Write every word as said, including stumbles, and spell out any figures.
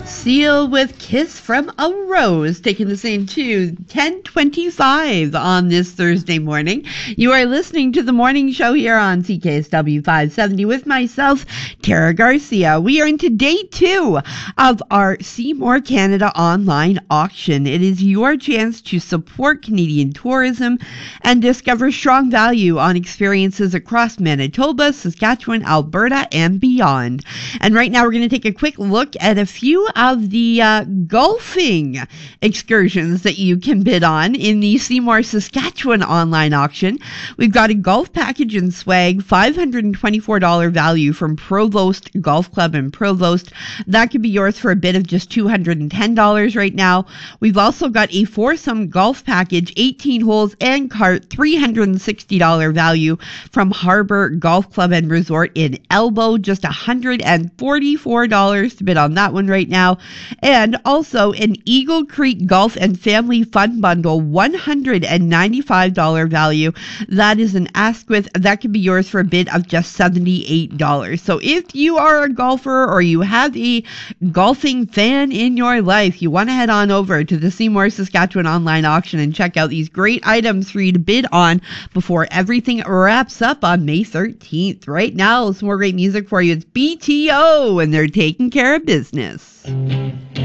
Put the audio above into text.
Seal with Kiss from a Rose, taking the same to ten twenty-five on this Thursday morning. You are listening to the morning show here on C K S W five seventy with myself, Tara Garcia. We are into day two of our Seymour Canada online auction. It is your chance to support Canadian tourism and discover strong value on experiences across Manitoba, Saskatchewan, Alberta, and beyond. And right now we're going to take a quick look at a few of the uh, golfing excursions that you can bid on in the Seymour, Saskatchewan online auction. We've got a golf package and swag, five hundred twenty-four dollars value from Provost Golf Club in Provost. That could be yours for a bid of just two hundred ten dollars right now. We've also got a foursome golf package, eighteen holes and cart, three hundred sixty dollars value from Harbor Golf Club and Resort in Elbow. Just one hundred forty-four dollars to bid on that one right now. And also an Eagle Creek Golf and Family Fun Bundle, one hundred ninety-five dollars value. That is an Asquith. That could be yours for a bid of just seventy-eight dollars. So if you are a golfer or you have a golfing fan in your life, you want to head on over to the Seymour, Saskatchewan online auction and check out these great items for you to bid on before everything wraps up on May thirteenth. Right now, some more great music for you. It's B T O, and they're taking care of business.